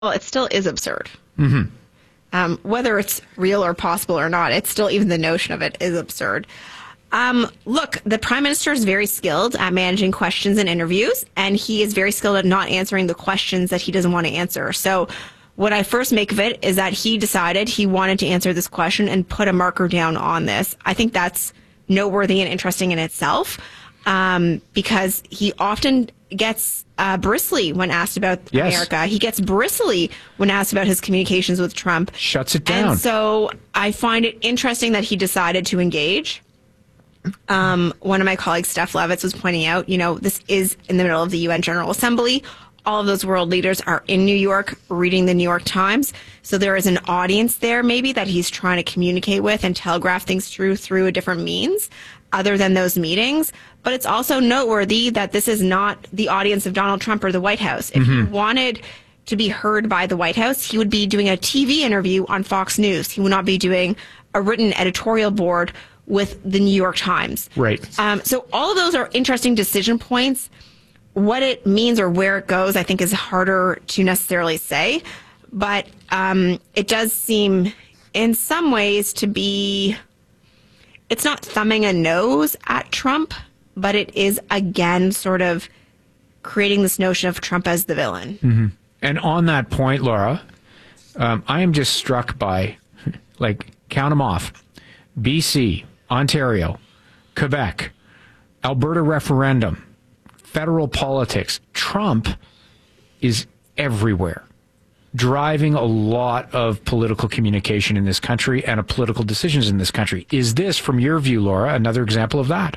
Well, it still is absurd. Whether it's real or possible or not, it's still, even the notion of it is absurd. Look, the prime minister is very skilled at managing questions and interviews, and he is very skilled at not answering the questions that he doesn't want to answer. So what I first make of it is that he decided he wanted to answer this question and put a marker down on this. I think that's noteworthy and interesting in itself, because he often gets bristly when asked about America. He gets bristly when asked about his communications with Trump. Shuts it down. And so I find it interesting that he decided to engage. One of my colleagues, Steph Levitz, was pointing out, this is in the middle of the UN General Assembly. All of those world leaders are in New York reading the New York Times. So there is an audience there maybe that he's trying to communicate with and telegraph things through a different means other than those meetings. But it's also noteworthy that this is not the audience of Donald Trump or the White House. If he wanted to be heard by the White House, he would be doing a TV interview on Fox News. He would not be doing a written editorial board with the New York Times. Right. So all of those are interesting decision points. What it means or where it goes, I think, is harder to necessarily say. But it does seem in some ways to be, it's not thumbing a nose at Trump, but it is, again, sort of creating this notion of Trump as the villain. Mm-hmm. And on that point, Laura, I am just struck by, count them off. BC, Ontario, Quebec, Alberta referendum, federal politics. Trump is everywhere, driving a lot of political communication in this country and political decisions in this country. Is this, from your view, Laura, another example of that?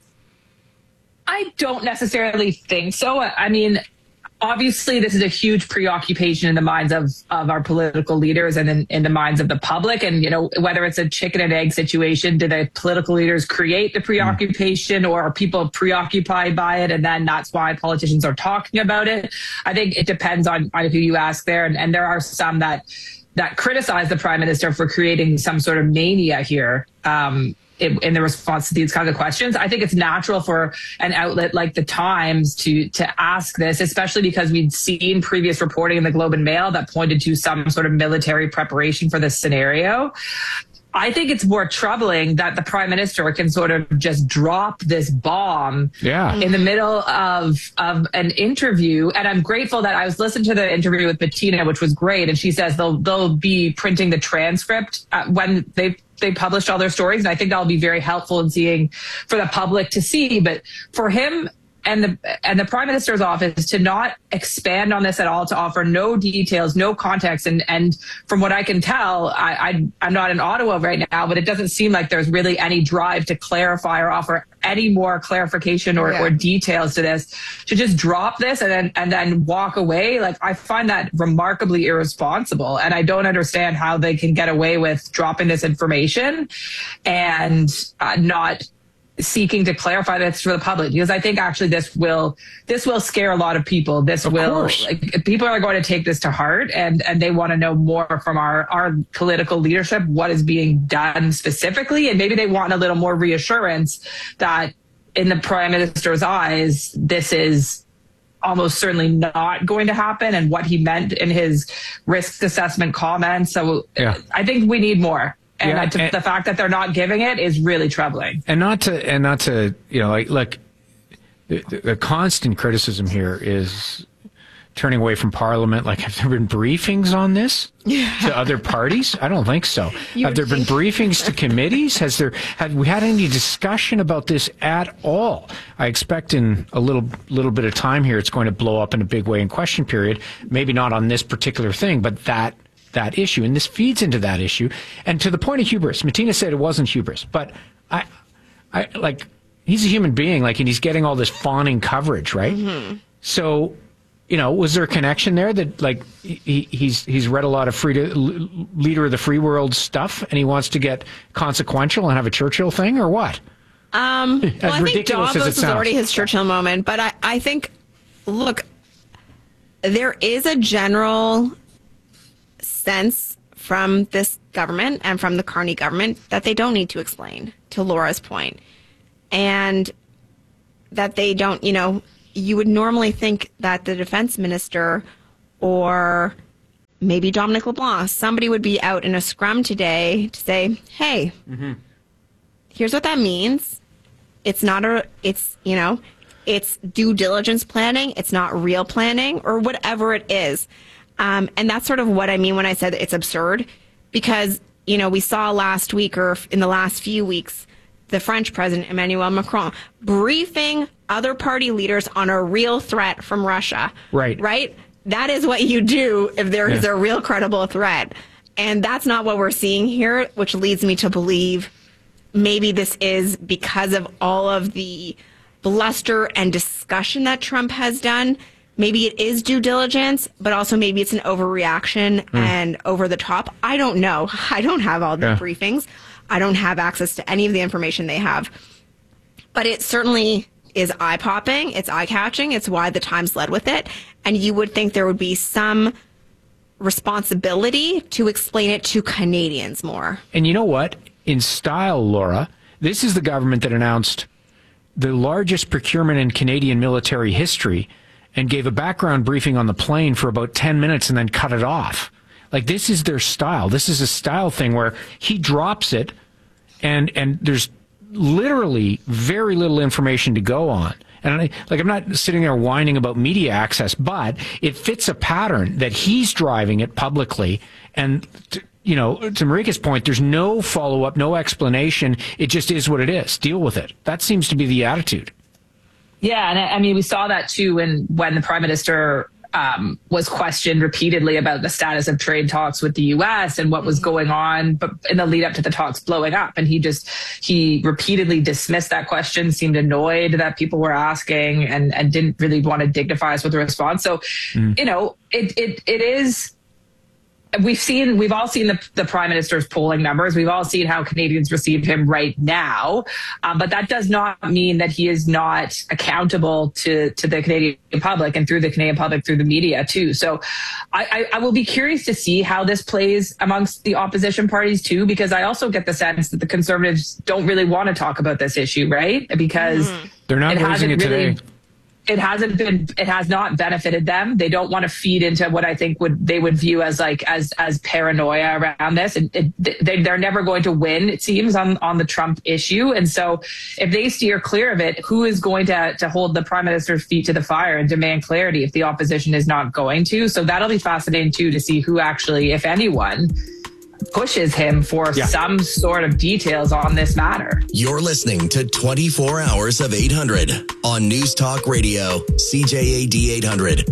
I don't necessarily think so. I mean, obviously, this is a huge preoccupation in the minds of our political leaders and in the minds of the public. And, whether it's a chicken and egg situation, do the political leaders create the preoccupation or are people preoccupied by it? And then that's why politicians are talking about it. I think it depends on who you ask there. And there are some that criticize the prime minister for creating some sort of mania here. In the response to these kinds of questions. I think it's natural for an outlet like the Times to ask this, especially because we'd seen previous reporting in the Globe and Mail that pointed to some sort of military preparation for this scenario. I think it's more troubling that the prime minister can sort of just drop this bomb in the middle of an interview. And I'm grateful that I was listening to the interview with Bettina, which was great. And she says they'll be printing the transcript when they published all their stories. And I think that'll be very helpful in seeing for the public to see. But for him and the prime minister's office to not expand on this at all, to offer no details, no context. And from what I can tell, I'm not in Ottawa right now, but it doesn't seem like there's really any drive to clarify or offer any more clarification or details to this, to just drop this and then walk away. I find that remarkably irresponsible. And I don't understand how they can get away with dropping this information and not seeking to clarify this for the public, because I think actually this will scare a lot of people. People are going to take this to heart and they want to know more from our political leadership, what is being done specifically. And maybe they want a little more reassurance that in the prime minister's eyes, this is almost certainly not going to happen and what he meant in his risk assessment comments. So I think we need more. And the fact that they're not giving it is really troubling. And not to the constant criticism here is turning away from Parliament. Have there been briefings on this to other parties? I don't think so. Have there been briefings to committees? Have we had any discussion about this at all? I expect in a little bit of time here, it's going to blow up in a big way in question period. Maybe not on this particular thing, but that issue, and this feeds into that issue. And to the point of hubris, Bettina said it wasn't hubris, but I he's a human being, and he's getting all this fawning coverage, right? Mm-hmm. So, was there a connection there that he's read a lot of leader of the free world stuff, and he wants to get consequential and have a Churchill thing, or what? I think Davos is already his Churchill moment, but I think, look, there is a general sense from this government and from the Carney government that they don't need to explain, to Laura's point. And that they don't, you would normally think that the defense minister or maybe Dominic LeBlanc, somebody would be out in a scrum today to say, hey, here's what that means. It's due diligence planning. It's not real planning or whatever it is. And that's sort of what I mean when I said it's absurd, because, we saw last week or in the last few weeks, the French president, Emmanuel Macron, briefing other party leaders on a real threat from Russia. Right. Right? That is what you do if there is a real credible threat. And that's not what we're seeing here, which leads me to believe maybe this is because of all of the bluster and discussion that Trump has done. Maybe it is due diligence, but also maybe it's an overreaction and over the top. I don't know. I don't have all the briefings. I don't have access to any of the information they have. But it certainly is eye-popping. It's eye-catching. It's why the Times led with it. And you would think there would be some responsibility to explain it to Canadians more. And you know what? In style, Laura, this is the government that announced the largest procurement in Canadian military history and gave a background briefing on the plane for about 10 minutes and then cut it off. Like, this is their style. This is a style thing where he drops it and there's literally very little information to go on. And I'm not sitting there whining about media access, but it fits a pattern that he's driving it publicly. And, to Marika's point, there's no follow-up, no explanation. It just is what it is. Deal with it. That seems to be the attitude. Yeah, and I mean, we saw that too when the Prime Minister was questioned repeatedly about the status of trade talks with the U.S. and what was going on, but in the lead up to the talks blowing up. And he repeatedly dismissed that question, seemed annoyed that people were asking, and didn't really want to dignify us with a response. So, it is. We've all seen the Prime Minister's polling numbers. We've all seen how Canadians receive him right now. But that does not mean that he is not accountable to the Canadian public and through the Canadian public, through the media too. So I will be curious to see how this plays amongst the opposition parties too, because I also get the sense that the Conservatives don't really want to talk about this issue, right? Because they're not raising it today. It has not benefited them. They don't want to feed into what I think they would view as paranoia around this. And they're never going to win, it seems, on the Trump issue. And so if they steer clear of it, who is going to hold the Prime Minister's feet to the fire and demand clarity if the opposition is not going to? So that'll be fascinating too, to see who actually, if anyone, pushes him for some sort of details on this matter. You're listening to 24 Hours of 800 on News Talk Radio, CJAD 800.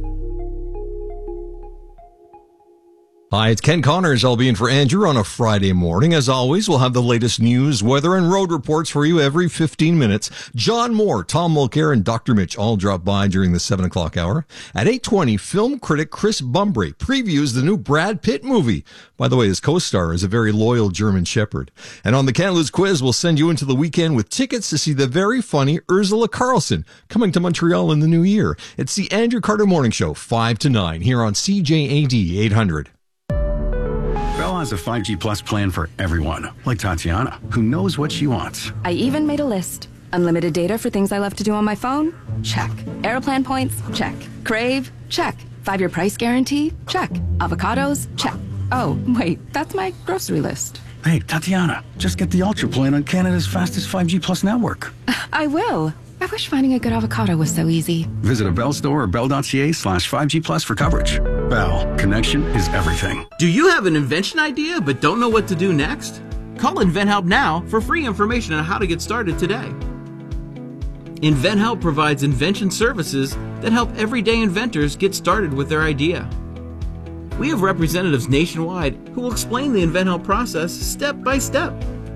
Hi, it's Ken Connors. I'll be in for Andrew on a Friday morning. As always, we'll have the latest news, weather, and road reports for you every 15 minutes. John Moore, Tom Mulcair, and Dr. Mitch all drop by during the 7 o'clock hour. At 8:20, film critic Chris Bumbry previews the new Brad Pitt movie. By the way, his co-star is a very loyal German Shepherd. And on the Can't Lose quiz, we'll send you into the weekend with tickets to see the very funny Ursula Carlson coming to Montreal in the new year. It's the Andrew Carter Morning Show, 5 to 9, here on CJAD 800. Bell has a 5G Plus plan for everyone, like Tatiana, who knows what she wants. I even made a list. Unlimited data for things I love to do on my phone? Check. Aeroplan points? Check. Crave? Check. 5-year price guarantee? Check. Avocados? Check. Oh, wait, that's my grocery list. Hey, Tatiana, just get the Ultra plan on Canada's fastest 5G Plus network. I will. I wish finding a good avocado was so easy. Visit a Bell store or bell.ca/5G Plus for coverage. Bell, connection is everything. Do you have an invention idea but don't know what to do next? Call InventHelp now for free information on how to get started today. InventHelp provides invention services that help everyday inventors get started with their idea. We have representatives nationwide who will explain the InventHelp process step by step.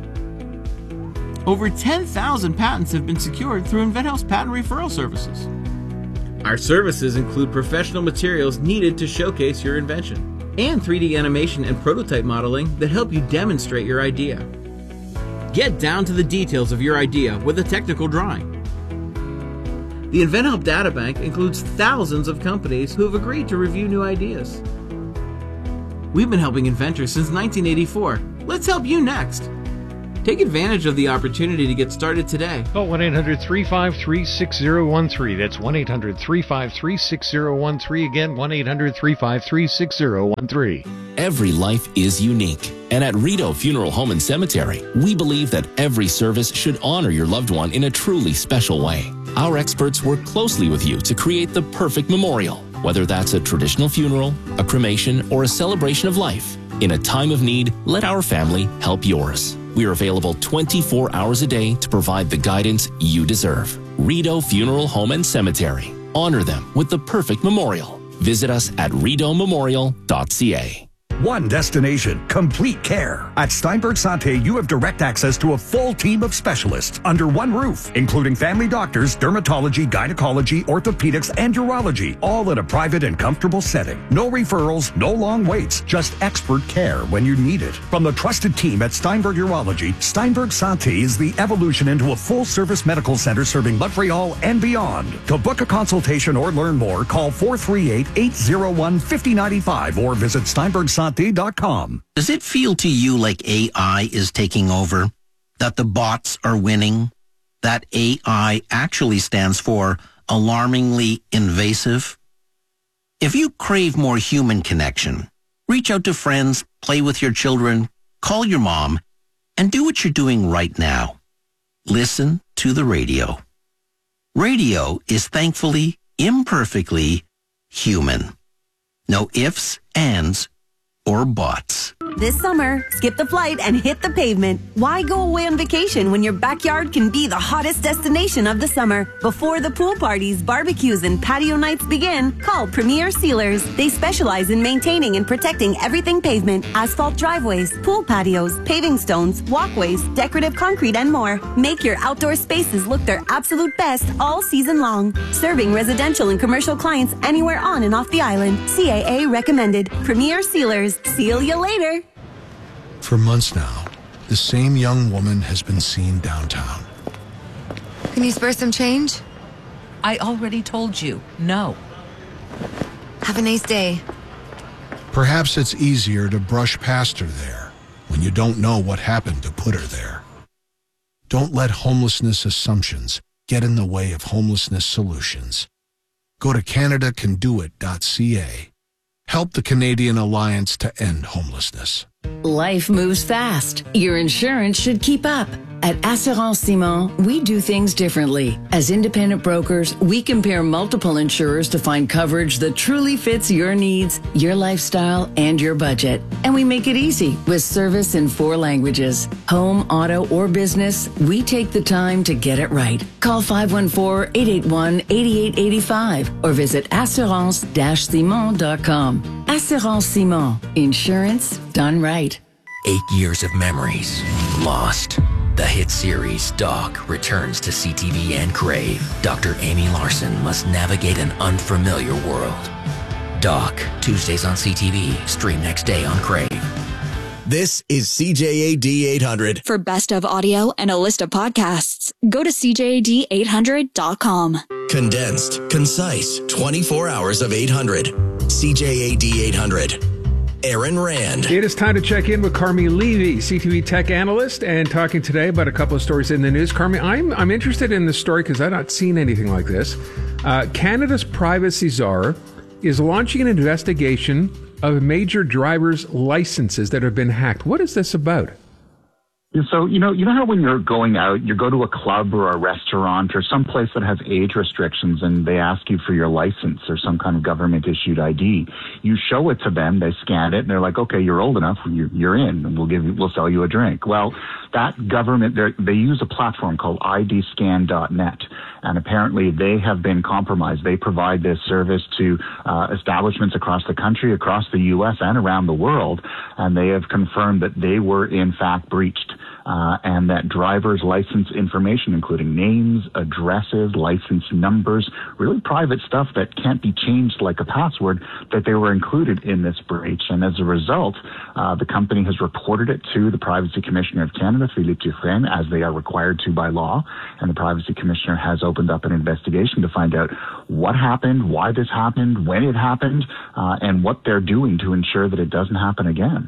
Over 10,000 patents have been secured through InventHelp's patent referral services. Our services include professional materials needed to showcase your invention and 3D animation and prototype modeling that help you demonstrate your idea. Get down to the details of your idea with a technical drawing. The InventHelp Databank includes thousands of companies who have agreed to review new ideas. We've been helping inventors since 1984. Let's help you next. Take advantage of the opportunity to get started today. Call 1-800-353-6013. That's 1-800-353-6013. Again, 1-800-353-6013. Every life is unique. And at Rito Funeral Home and Cemetery, we believe that every service should honor your loved one in a truly special way. Our experts work closely with you to create the perfect memorial, whether that's a traditional funeral, a cremation, or a celebration of life. In a time of need, let our family help yours. We are available 24 hours a day to provide the guidance you deserve. Rito Funeral Home and Cemetery. Honor them with the perfect memorial. Visit us at ridomemorial.ca. One destination, complete care. At Steinberg Santé, you have direct access to a full team of specialists under one roof, including family doctors, dermatology, gynecology, orthopedics, and urology, all in a private and comfortable setting. No referrals, no long waits, just expert care when you need it. From the trusted team at Steinberg Urology, Steinberg Santé is the evolution into a full-service medical center serving Montreal and beyond. To book a consultation or learn more, call 438-801-5095 or visit SteinbergSanté.com. Does it feel to you like AI is taking over? That the bots are winning? That AI actually stands for alarmingly invasive? If you crave more human connection, reach out to friends, play with your children, call your mom, and do what you're doing right now. Listen to the radio. Radio is thankfully, imperfectly human. No ifs, ands, or bots. This summer, skip the flight and hit the pavement. Why go away on vacation when your backyard can be the hottest destination of the summer? Before the pool parties, barbecues, and patio nights begin, call Premier Sealers. They specialize in maintaining and protecting everything pavement, asphalt driveways, pool patios, paving stones, walkways, decorative concrete, and more. Make your outdoor spaces look their absolute best all season long. Serving residential and commercial clients anywhere on and off the island. CAA recommended. Premier Sealers. Seal you later. For months now, the same young woman has been seen downtown. Can you spare some change? I already told you, no. Have a nice day. Perhaps it's easier to brush past her there when you don't know what happened to put her there. Don't let homelessness assumptions get in the way of homelessness solutions. Go to CanadaCanDoIt.ca. Help the Canadian Alliance to End Homelessness. Life moves fast. Your insurance should keep up. At Assurance Simon, we do things differently. As independent brokers, we compare multiple insurers to find coverage that truly fits your needs, your lifestyle, and your budget. And we make it easy with service in 4 languages. Home, auto, or business, we take the time to get it right. Call 514-881-8885 or visit assurance-simon.com. Assurance Simon. Insurance done right. 8 years of memories lost. The hit series Doc returns to CTV and Crave. Dr. Amy Larson must navigate an unfamiliar world. Doc, Tuesdays on CTV, stream next day on Crave. This is CJAD 800. For best of audio and a list of podcasts, go to CJAD800.com. Condensed, concise, 24 hours of 800. CJAD 800. Aaron Rand. It is time to check in with Carmi Levy, CTV tech analyst, and talking today about a couple of stories in the news. Carmi, I'm interested in this story because I've not seen anything like this. Canada's privacy czar is launching an investigation of major drivers' licenses that have been hacked. What is this about? So, you know how when you're going out, you go to a club or a restaurant or some place that has age restrictions and they ask you for your license or some kind of government issued ID. You show it to them, they scan it, and they're like, okay, you're old enough, you're in, and we'll sell you a drink. Well, that government, they use a platform called IDscan.net, and apparently they have been compromised. They provide this service to establishments across the country, across the U.S., and around the world, and they have confirmed that they were in fact breached. And that driver's license information, including names, addresses, license numbers, really private stuff that can't be changed like a password, that they were included in this breach. And as a result, the company has reported it to the Privacy Commissioner of Canada, Philippe Dufresne, as they are required to by law. And the Privacy Commissioner has opened up an investigation to find out what happened, why this happened, when it happened, and what they're doing to ensure that it doesn't happen again.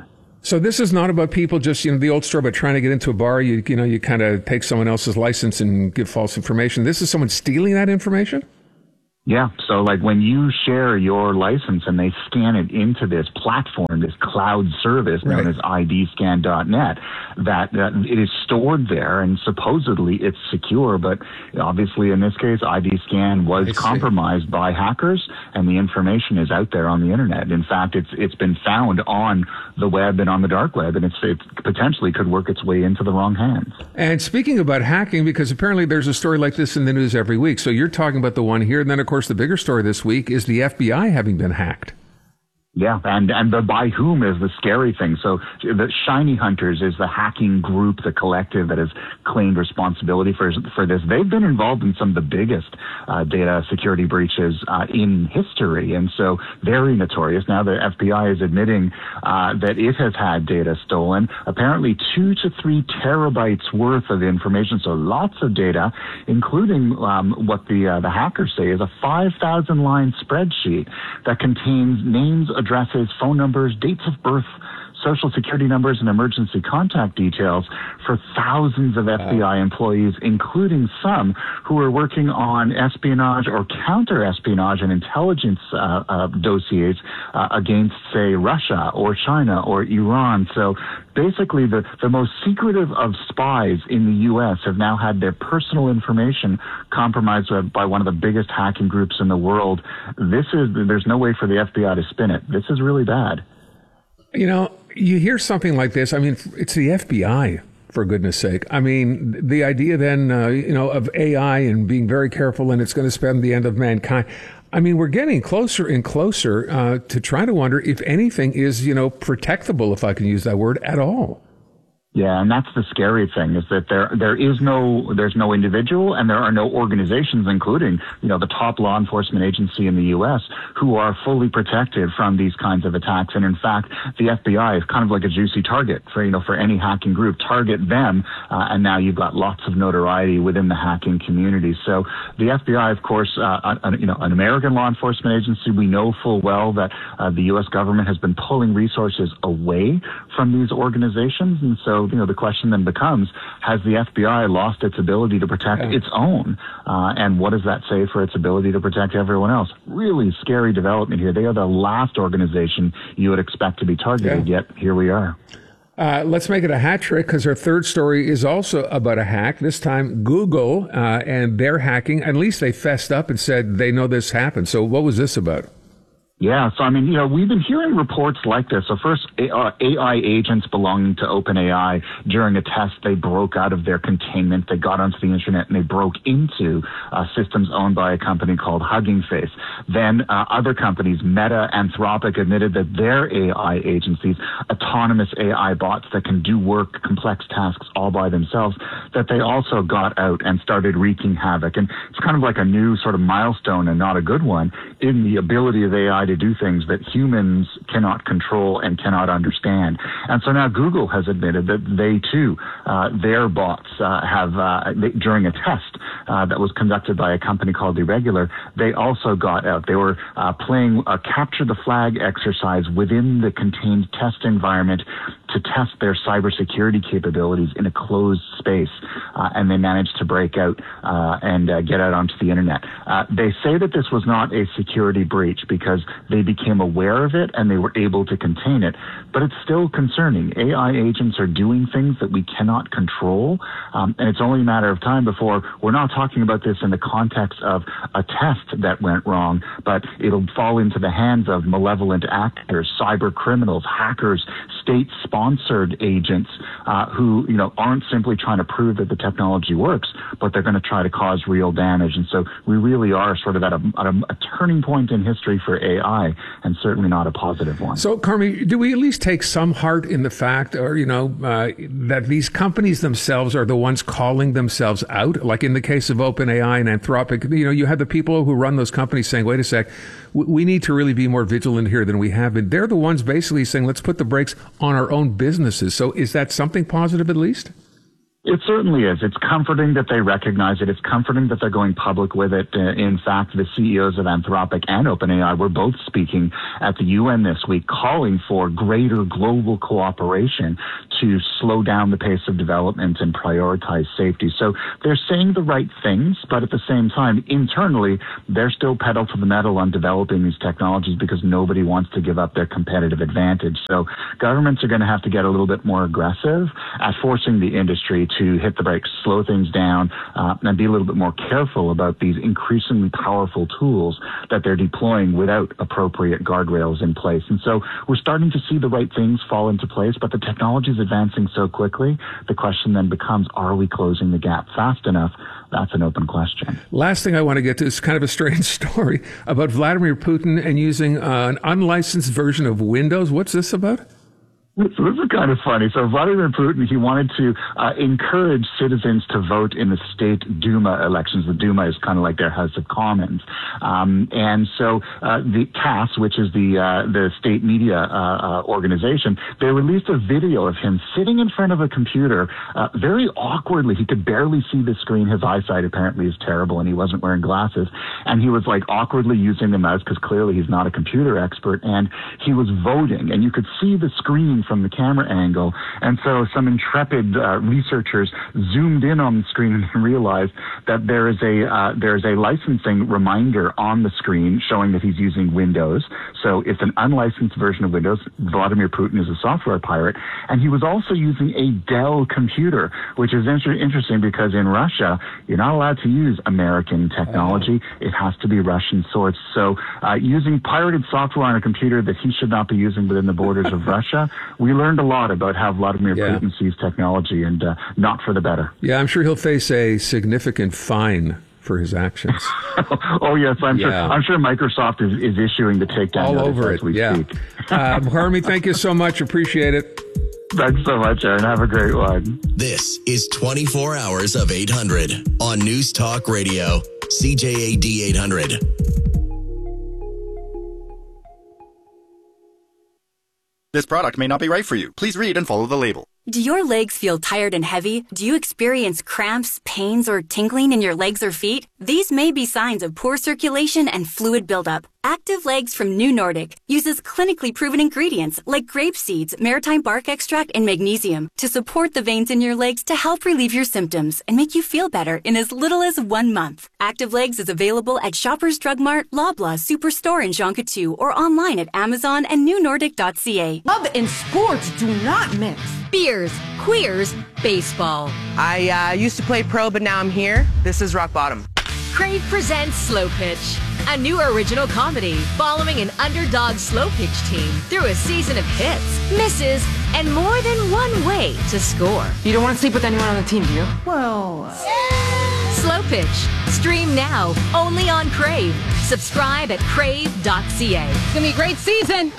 So this is not about people just, the old story about trying to get into a bar. You kind of take someone else's license and give false information. This is someone stealing that information? Yeah. So like when you share your license and they scan it into this platform, this cloud service known as IDscan.net, that it is stored there and supposedly it's secure. But obviously in this case, IDscan was compromised by hackers and the information is out there on the internet. In fact, it's been found on the web and on the dark web, and it potentially could work its way into the wrong hands. And speaking about hacking, because apparently there's a story like this in the news every week. So you're talking about the one here, and then of course the bigger story this week is the FBI having been hacked. Yeah, and the by whom is the scary thing. So the Shiny Hunters is the hacking group, the collective that has claimed responsibility for this. They've been involved in some of the biggest data security breaches in history, and so very notorious. Now the FBI is admitting that it has had data stolen, apparently 2 to 3 terabytes worth of information, so lots of data, including what the hackers say is a 5,000-line spreadsheet that contains names, addresses, phone numbers, dates of birth, social security numbers, and emergency contact details for thousands of FBI employees, including some who are working on espionage or counter-espionage and intelligence dossiers against, say, Russia or China or Iran. So basically, the most secretive of spies in the U.S. have now had their personal information compromised by one of the biggest hacking groups in the world. There's no way for the FBI to spin it. This is really bad. You hear something like this. I mean, it's the FBI, for goodness sake. I mean, the idea then, of AI and being very careful and it's going to spend the end of mankind. I mean, we're getting closer and closer to trying to wonder if anything is, protectable, if I can use that word, at all. Yeah, and that's the scary thing, is that there's no individual and there are no organizations, including, the top law enforcement agency in the U.S., who are fully protected from these kinds of attacks. And in fact, the FBI is kind of like a juicy target for any hacking group. Target them, and now you've got lots of notoriety within the hacking community. So the FBI, of course, an American law enforcement agency, we know full well that the U.S. government has been pulling resources away from these organizations. And so, the question then becomes, has the FBI lost its ability to protect its own? And what does that say for its ability to protect everyone else? Really scary development here. They are the last organization you would expect to be targeted, yet here we are. Let's make it a hat trick, because our third story is also about a hack. This time, Google and their hacking. At least they fessed up and said they know this happened. So what was this about? Yeah, so we've been hearing reports like this. So first, AI agents belonging to OpenAI, during a test, they broke out of their containment. They got onto the internet and they broke into systems owned by a company called Hugging Face. Then other companies, Meta, Anthropic, admitted that their AI agencies, autonomous AI bots that can do work, complex tasks all by themselves, that they also got out and started wreaking havoc. And it's kind of like a new sort of milestone, and not a good one, in the ability of AI to do things that humans cannot control and cannot understand. And so now Google has admitted that they too, their bots during a test that was conducted by a company called Irregular, they also got out. They were playing a capture the flag exercise within the contained test environment to test their cybersecurity capabilities in a closed space, and they managed to break out and get out onto the internet. They say that this was not a security breach because they became aware of it and they were able to contain it, but it's still concerning. AI agents are doing things that we cannot control, and it's only a matter of time before we're not talking about this in the context of a test that went wrong, but it'll fall into the hands of malevolent actors, cyber criminals, hackers, state-sponsored agents who aren't simply trying to prove that the technology works, but they're going to try to cause real damage. And so we really are sort of at a turning point in history for AI, and certainly not a positive one. So, Carmi, do we at least take some heart in the fact, or that these companies themselves are the ones calling themselves out? Like in the case of OpenAI and Anthropic, you have the people who run those companies saying, "Wait a sec, we need to really be more vigilant here than we have been." They're the ones basically saying, "Let's put the brakes on our own businesses." So, is that something positive at least? It certainly is. It's comforting that they recognize it. It's comforting that they're going public with it. In fact, the CEOs of Anthropic and OpenAI were both speaking at the UN this week, calling for greater global cooperation to slow down the pace of development and prioritize safety. So they're saying the right things, but at the same time, internally, they're still pedal to the metal on developing these technologies because nobody wants to give up their competitive advantage. So governments are going to have to get a little bit more aggressive at forcing the industry to hit the brakes, slow things down, and be a little bit more careful about these increasingly powerful tools that they're deploying without appropriate guardrails in place. And so we're starting to see the right things fall into place, but the technology is advancing so quickly. The question then becomes, are we closing the gap fast enough? That's an open question. Last thing I want to get to is kind of a strange story about Vladimir Putin and using an unlicensed version of Windows. What's this about? This is kind of funny. So Vladimir Putin, he wanted to encourage citizens to vote in the state Duma elections. The Duma is kind of like their House of Commons. And so the TASS, which is the state media organization, they released a video of him sitting in front of a computer very awkwardly. He could barely see the screen. His eyesight apparently is terrible, and he wasn't wearing glasses. And he was like awkwardly using the mouse because clearly he's not a computer expert. And he was voting, and you could see the screen from the camera angle. And so some intrepid researchers zoomed in on the screen and realized that there is a licensing reminder on the screen showing that he's using Windows. So it's an unlicensed version of Windows. Vladimir Putin is a software pirate. And he was also using a Dell computer, which is interesting because in Russia, you're not allowed to use American technology. It has to be Russian sourced. So using pirated software on a computer that he should not be using within the borders of Russia, we learned a lot about how Vladimir Putin sees technology, and not for the better. Yeah, I'm sure he'll face a significant fine for his actions. Oh, yes, I'm sure Microsoft is issuing the takedown all over as it. we speak. Harmy, thank you so much. Appreciate it. Thanks so much, Aaron. Have a great one. This is 24 Hours of 800 on News Talk Radio, CJAD 800. This product may not be right for you. Please read and follow the label. Do your legs feel tired and heavy? Do you experience cramps, pains, or tingling in your legs or feet? These may be signs of poor circulation and fluid buildup. Active Legs from New Nordic uses clinically proven ingredients like grape seeds, maritime bark extract, and magnesium to support the veins in your legs to help relieve your symptoms and make you feel better in as little as 1 month. Active Legs is available at Shoppers Drug Mart, Loblaw, Superstore, and Jonquière, or online at Amazon and newnordic.ca. Love and sports do not mix. Beers, queers, baseball. I used to play pro, but now I'm here. This is rock bottom. Crave presents Slow Pitch, a new original comedy following an underdog slow pitch team through a season of hits, misses, and more than one way to score. You don't want to sleep with anyone on the team, do you? Well, Slow Pitch. Stream now, only on Crave. Subscribe at crave.ca. It's going to be a great season.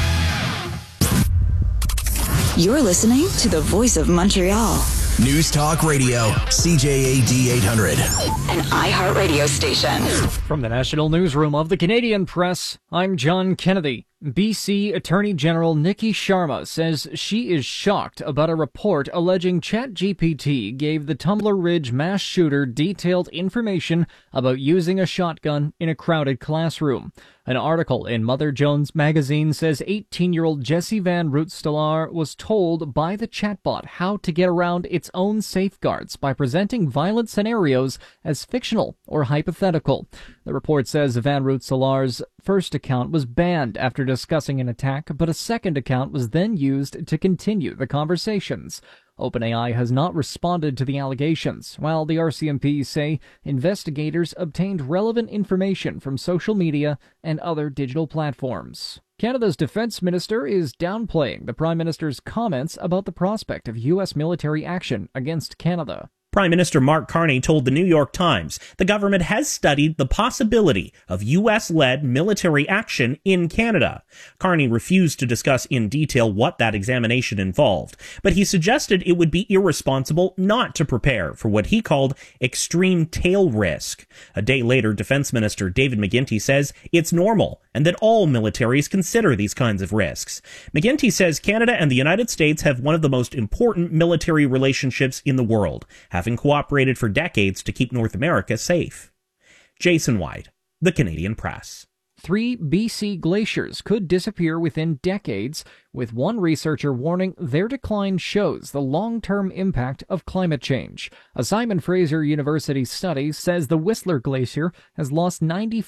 You're listening to the Voice of Montreal. News Talk Radio, CJAD 800. An iHeartRadio station. From the National Newsroom of the Canadian Press, I'm John Kennedy. BC Attorney General Nikki Sharma says she is shocked about a report alleging ChatGPT gave the Tumbler Ridge mass shooter detailed information about using a shotgun in a crowded classroom. An article in Mother Jones magazine says 18-year-old Jessie Van Rootstelar was told by the chatbot how to get around its own safeguards by presenting violent scenarios as fictional or hypothetical. The report says Van Rootstelar's first account was banned after discussing an attack, but a second account was then used to continue the conversations. OpenAI has not responded to the allegations, while the RCMP say investigators obtained relevant information from social media and other digital platforms. Canada's defense minister is downplaying the Prime Minister's comments about the prospect of U.S. military action against Canada. Prime Minister Mark Carney told the New York Times the government has studied the possibility of U.S.-led military action in Canada. Carney refused to discuss in detail what that examination involved, but he suggested it would be irresponsible not to prepare for what he called extreme tail risk. A day later, Defense Minister David McGuinty says it's normal and that all militaries consider these kinds of risks. McGuinty says Canada and the United States have one of the most important military relationships in the world, having cooperated for decades to keep North America safe. Jason White, The Canadian Press. 3 BC glaciers could disappear within decades, with one researcher warning their decline shows the long-term impact of climate change. A Simon Fraser University study says the Whistler Glacier has lost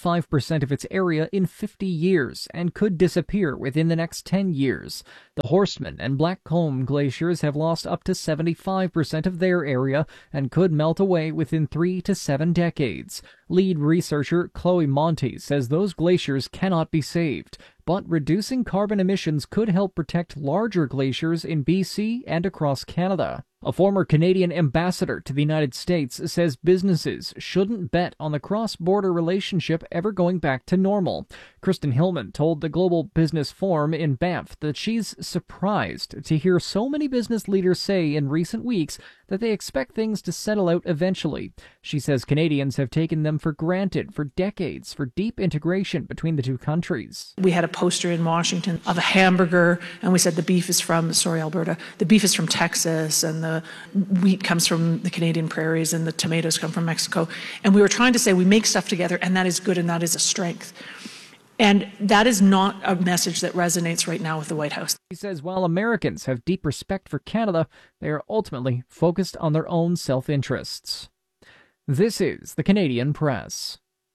95% of its area in 50 years and could disappear within the next 10 years. The Horstman and Blackcomb glaciers have lost up to 75% of their area and could melt away within 3 to 7 decades. Lead researcher Chloe Monty says those glaciers cannot be saved, but reducing carbon emissions could help protect larger glaciers in BC and across Canada. A former Canadian ambassador to the United States says businesses shouldn't bet on the cross-border relationship ever going back to normal. Kristen Hillman told the Global Business Forum in Banff that she's surprised to hear so many business leaders say in recent weeks that they expect things to settle out eventually. She says Canadians have taken them for granted for decades for deep integration between the two countries. We had a poster in Washington of a hamburger, and we said the beef is from, Alberta, the beef is from Texas, and the wheat comes from the Canadian prairies, and the tomatoes come from Mexico. And we were trying to say we make stuff together, and that is good, and that is a strength. And that is not a message that resonates right now with the White House. He says while Americans have deep respect for Canada, they are ultimately focused on their own self-interests. This is the Canadian Press.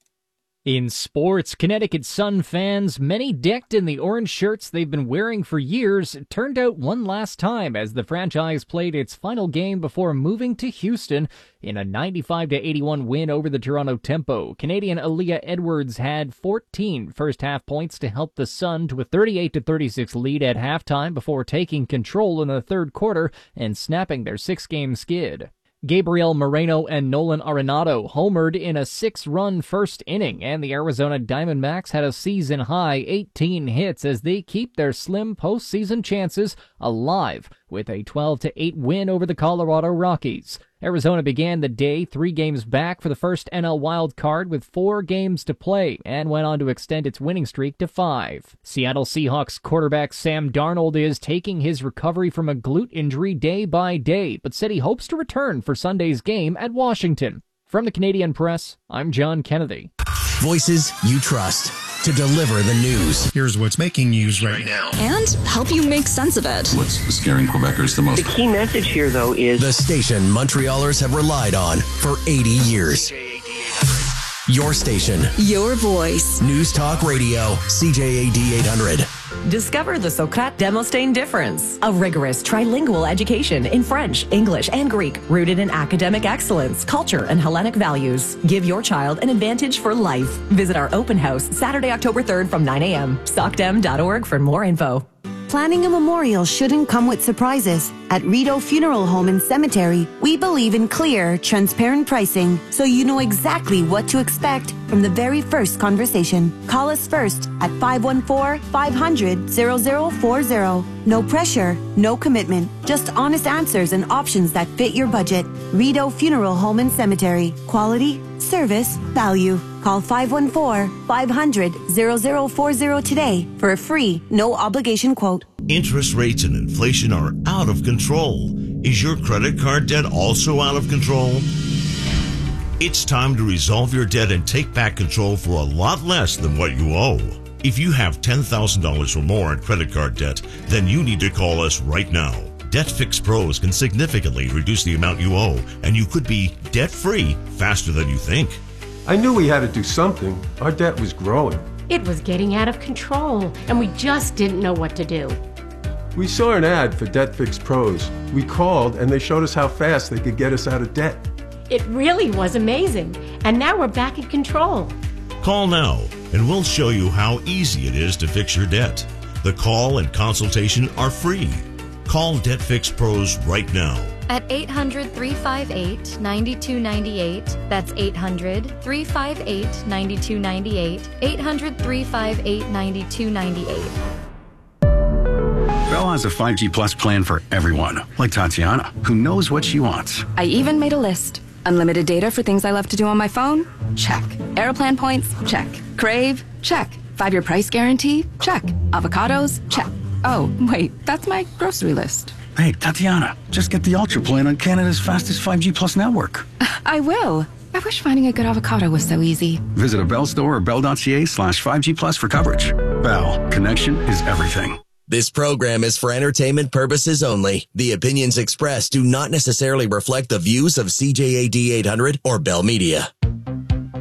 In sports, Connecticut Sun fans, many decked in the orange shirts they've been wearing for years, turned out one last time as the franchise played its final game before moving to Houston in a 95-81 win over the Toronto Tempo. Canadian Aaliyah Edwards had 14 first-half points to help the Sun to a 38-36 lead at halftime before taking control in the third quarter and snapping their 6-game skid. Gabriel Moreno and Nolan Arenado homered in a 6-run first inning, and the Arizona Diamondbacks had a season-high 18 hits as they keep their slim postseason chances alive with a 12-8 win over the Colorado Rockies. Arizona began the day 3 games back for the first NL wild card with 4 games to play and went on to extend its winning streak to 5. Seattle Seahawks quarterback Sam Darnold is taking his recovery from a glute injury day by day, but said he hopes to return for Sunday's game at Washington. From the Canadian Press, I'm John Kennedy. Voices you trust to deliver the news. Here's what's making news right now. And help you make sense of it. What's scaring Quebecers the most? The key message here, though, is the station Montrealers have relied on for 80 years. Your station. Your voice. News Talk Radio, CJAD 800. Discover the Socrate Demosthene difference. A rigorous trilingual education in French, English, and Greek, rooted in academic excellence, culture, and Hellenic values. Give your child an advantage for life. Visit our open house Saturday, October 3rd from 9 a.m. socdem.org for more info. Planning a memorial shouldn't come with surprises. At Rideau Funeral Home and Cemetery, we believe in clear, transparent pricing, so you know exactly what to expect from the very first conversation. Call us first at 514-500-0040. No pressure, no commitment, just honest answers and options that fit your budget. Rideau Funeral Home and Cemetery. Quality, service, value. Call 514-500-0040 today for a free, no-obligation quote. Interest rates and inflation are out of control. Is your credit card debt also out of control? It's time to resolve your debt and take back control for a lot less than what you owe. If you have $10,000 or more in credit card debt, then you need to call us right now. Debt Fix Pros can significantly reduce the amount you owe, and you could be debt-free faster than you think. I knew we had to do something. Our debt was growing. It was getting out of control, and we just didn't know what to do. We saw an ad for Debt Fix Pros. We called, and they showed us how fast they could get us out of debt. It really was amazing, and now we're back in control. Call now, and we'll show you how easy it is to fix your debt. The call and consultation are free. Call Debt Fix Pros right now. At 800-358-9298. That's 800-358-9298. 800-358-9298. Bell has a 5G Plus plan for everyone, like Tatiana, who knows what she wants. I even made a list. Unlimited data for things I love to do on my phone? Check. Aeroplan points? Check. Crave? Check. 5-year price guarantee? Check. Avocados? Check. Oh, wait, that's my grocery list. Hey, Tatiana, just get the Ultra plan on Canada's fastest 5G Plus network. I will. I wish finding a good avocado was so easy. Visit a Bell store or bell.ca/5G Plus for coverage. Bell, connection is everything. This program is for entertainment purposes only. The opinions expressed do not necessarily reflect the views of CJAD 800 or Bell Media.